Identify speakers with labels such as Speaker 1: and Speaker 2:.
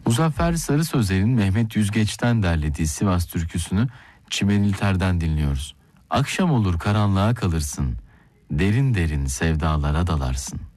Speaker 1: Muzaffer Sarı Sözer'in Mehmet Yüzgeç'ten derlediği Sivas türküsünü Çimenilter'den dinliyoruz. Akşam olur karanlığa kalırsın, derin derin sevdalara dalarsın.